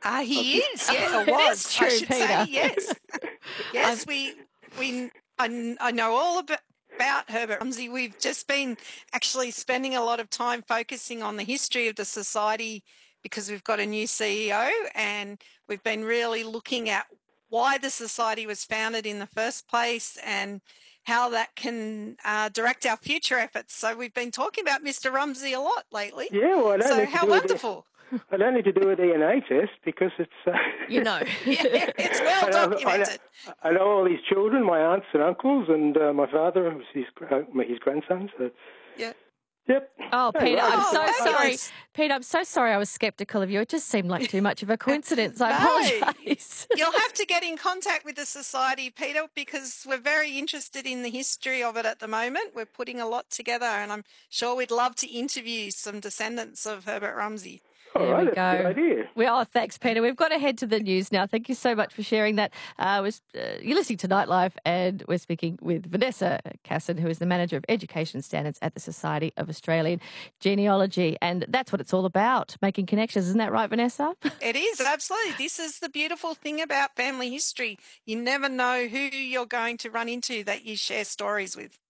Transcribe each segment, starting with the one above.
He is, yeah, or It was, is true, I should Peter. say, yes. Yes, I know all about Herbert Rumsey. We've just been actually spending a lot of time focusing on the history of the society because we've got a new CEO, and we've been really looking at why the society was founded in the first place and how that can direct our future efforts. So we've been talking about Mr. Rumsey a lot lately. Yeah, well, how wonderful. I don't need to do a DNA test because it's... You know. Yeah, it's well documented. I know all his children, my aunts and uncles, and my father, his grandson. So. Yeah. Yep. Oh, Peter, Anyway, I'm so sorry. nice. Peter, I'm so sorry I was sceptical of you. It just seemed like too much of a coincidence. I apologise. You'll have to get in contact with the society, Peter, because we're very interested in the history of it at the moment. We're putting a lot together, and I'm sure we'd love to interview some descendants of Herbert Rumsey. All right, that's a good idea. Thanks, Peter. We've got to head to the news now. Thank you so much for sharing that. You're listening to Nightlife, and we're speaking with Vanessa Casson, who is the Manager of Education Standards at the Society of Australian Genealogy. And that's what it's all about, making connections. Isn't that right, Vanessa? It is, absolutely. This is the beautiful thing about family history. You never know who you're going to run into that you share stories with.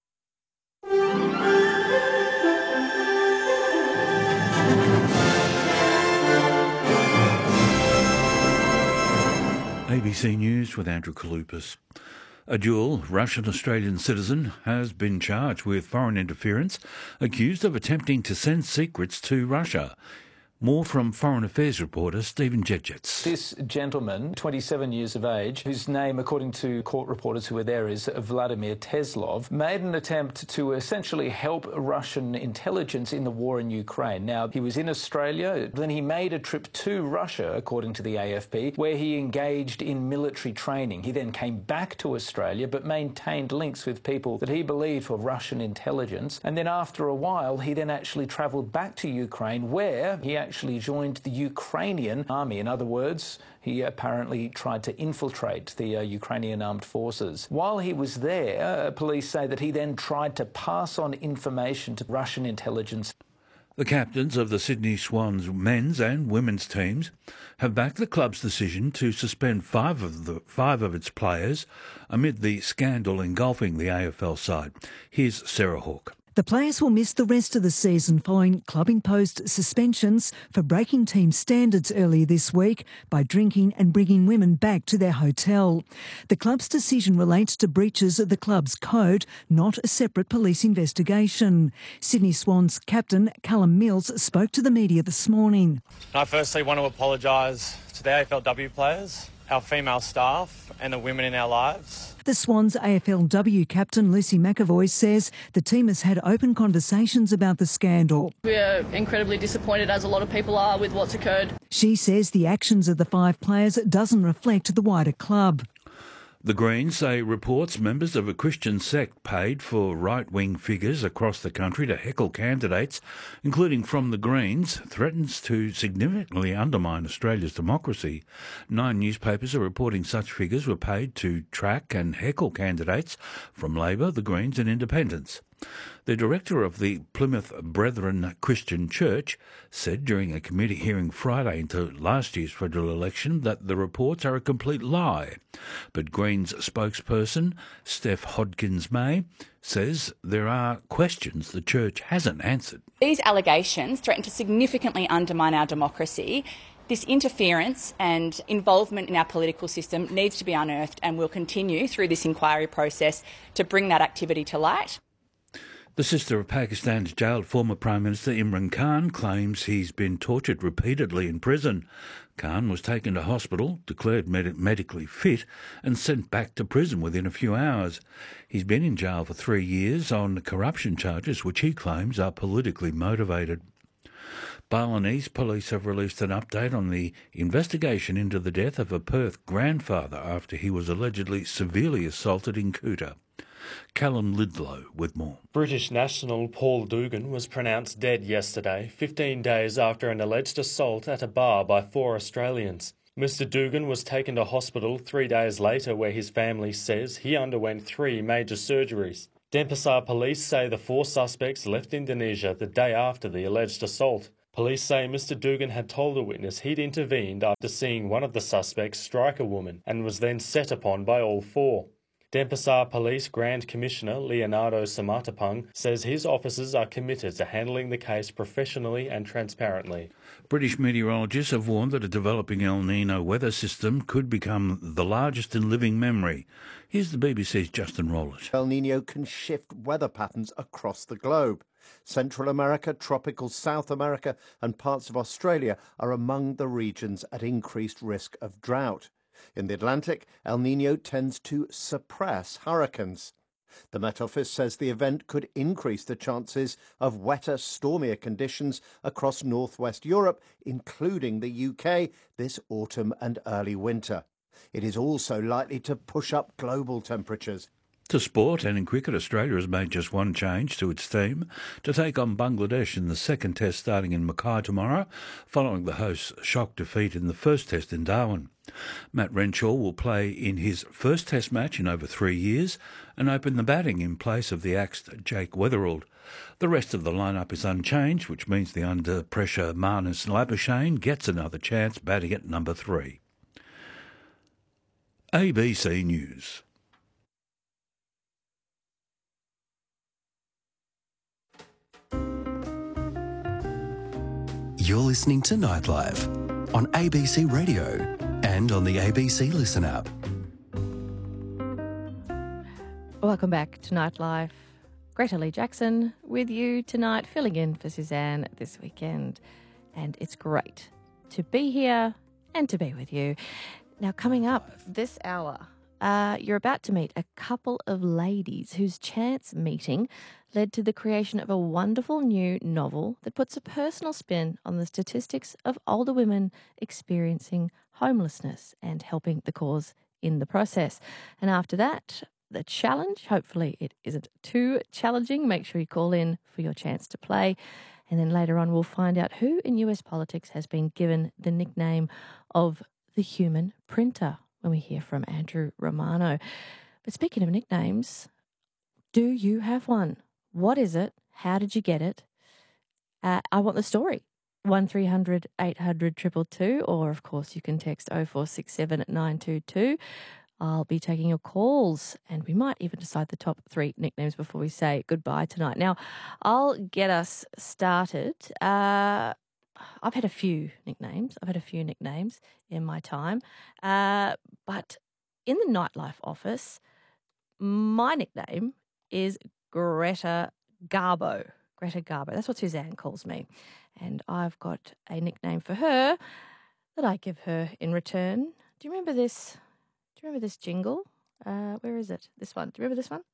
ABC News with Andrew Kalupas. A dual Russian-Australian citizen has been charged with foreign interference, accused of attempting to send secrets to Russia. More from Foreign Affairs reporter Stephen Jedgetz. This gentleman, 27 years of age, whose name, according to court reporters who were there, is Vladimir Teslov, made an attempt to essentially help Russian intelligence in the war in Ukraine. Now, he was in Australia, then he made a trip to Russia, according to the AFP, where he engaged in military training. He then came back to Australia, but maintained links with people that he believed were Russian intelligence. And then after a while, he then actually travelled back to Ukraine, where he actually joined the Ukrainian army. In other words, he apparently tried to infiltrate the Ukrainian armed forces. While he was there, police say that he then tried to pass on information to Russian intelligence. The captains of the Sydney Swans men's and women's teams have backed the club's decision to suspend five of its players amid the scandal engulfing the AFL side. Here's Sarah Hawke. The players will miss the rest of the season following club-imposed suspensions for breaking team standards earlier this week by drinking and bringing women back to their hotel. The club's decision relates to breaches of the club's code, not a separate police investigation. Sydney Swans captain Callum Mills spoke to the media this morning. I firstly want to apologise to the AFLW players, our female staff and the women in our lives. The Swans AFLW captain Lucy McAvoy says the team has had open conversations about the scandal. We're incredibly disappointed, as a lot of people are, with what's occurred. She says the actions of the five players doesn't reflect the wider club. The Greens say reports members of a Christian sect paid for right-wing figures across the country to heckle candidates, including from the Greens, threatens to significantly undermine Australia's democracy. 9 newspapers are reporting such figures were paid to track and heckle candidates from Labor, the Greens and Independents. The director of the Plymouth Brethren Christian Church said during a committee hearing Friday into last year's federal election that the reports are a complete lie. But Greens spokesperson Steph Hodgkins-May says there are questions the church hasn't answered. These allegations threaten to significantly undermine our democracy. This interference and involvement in our political system needs to be unearthed, and we'll continue through this inquiry process to bring that activity to light. The sister of Pakistan's jailed former Prime Minister Imran Khan claims he's been tortured repeatedly in prison. Khan was taken to hospital, declared medically fit and sent back to prison within a few hours. He's been in jail for 3 years on corruption charges which he claims are politically motivated. Balinese police have released an update on the investigation into the death of a Perth grandfather after he was allegedly severely assaulted in Kuta. Callum Lidlow with more. British national Paul Dugan was pronounced dead yesterday, 15 days after an alleged assault at a bar by 4 Australians. Mr Dugan was taken to hospital 3 days later, where his family says he underwent 3 major surgeries. Denpasar police say the 4 suspects left Indonesia the day after the alleged assault. Police say Mr. Dugan had told a witness he'd intervened after seeing one of the suspects strike a woman and was then set upon by all four. Denpasar Police Grand Commissioner Leonardo Samatapang says his officers are committed to handling the case professionally and transparently. British meteorologists have warned that a developing El Nino weather system could become the largest in living memory. Here's the BBC's Justin Rowlett. El Nino can shift weather patterns across the globe. Central America, tropical South America and parts of Australia are among the regions at increased risk of drought. In the Atlantic, El Nino tends to suppress hurricanes. The Met Office says the event could increase the chances of wetter, stormier conditions across northwest Europe, including the UK, this autumn and early winter. It is also likely to push up global temperatures. To sport, and in cricket, Australia has made just one change to its team to take on Bangladesh in the second test starting in Mackay tomorrow, following the host's shock defeat in the first test in Darwin. Matt Renshaw will play in his first test match in over 3 years and open the batting in place of the axed Jake Weatherald. The rest of the lineup is unchanged, which means the under-pressure Marnus Labuschagne gets another chance batting at number 3. ABC News. You're listening to Nightlife on ABC Radio and on the ABC Listen app. Welcome back to Nightlife. Greta Lee Jackson with you tonight, filling in for Suzanne this weekend. And it's great to be here and to be with you. Now, coming up this hour, you're about to meet a couple of ladies whose chance meeting led to the creation of a wonderful new novel that puts a personal spin on the statistics of older women experiencing homelessness and helping the cause in the process. And after that, the challenge, hopefully it isn't too challenging. Make sure you call in for your chance to play. And then later on, we'll find out who in US politics has been given the nickname of the human printer when we hear from Andrew Romano. But speaking of nicknames, do you have one? What is it? How did you get it? I want the story. 1300 800 222, or of course you can text 0467 922. I'll be taking your calls, and we might even decide the top 3 nicknames before we say goodbye tonight. Now, I'll get us started. I've had a few nicknames. In my time. But in the Nightlife office, my nickname is Greta Garbo. Greta Garbo. That's what Suzanne calls me. And I've got a nickname for her that I give her in return. Do you remember this? Do you remember this jingle? Where is it? This one. Do you remember this one?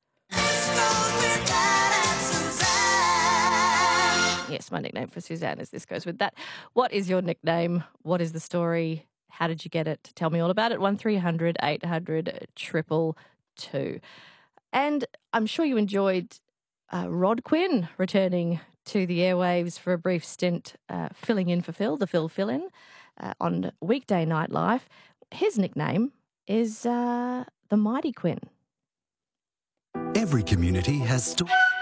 Yes, my nickname for Suzanne is This Goes With That. What is your nickname? What is the story? How did you get it? Tell me all about it. 1300 800 222. And I'm sure you enjoyed Rod Quinn returning to the airwaves for a brief stint, filling in for Phil, the Phil fill-in, on weekday Nightlife. His nickname is the Mighty Quinn. Every community has